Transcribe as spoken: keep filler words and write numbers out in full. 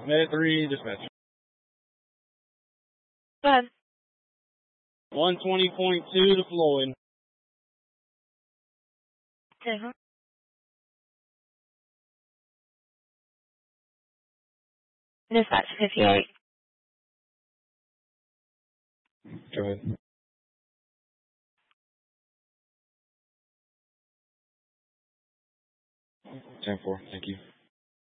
Med three, dispatch. Go ahead. one twenty point two to Floyd. Uh-huh. Dispatch fifty-eight. Go ahead. ten four, thank you.